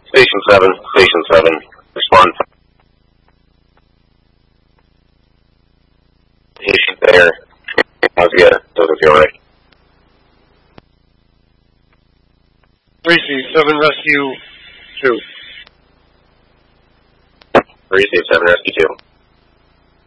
Station 7, respond. Patient there. Doesn't feel right. 3C7 Rescue 2. 3C7 Rescue 2.